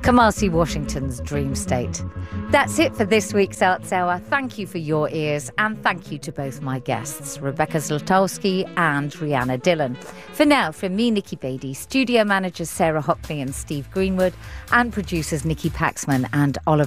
Kamasi Washington's Dream State. That's it for this week's Arts Hour. Thank you for your ears, and thank you to both my guests, Rebecca Zlotowski and Rhianna Dillon. For now, from me, Nikki Beattie, studio managers Sarah Hockley and Steve Greenwood, and producers Nikki Paxman and Oliver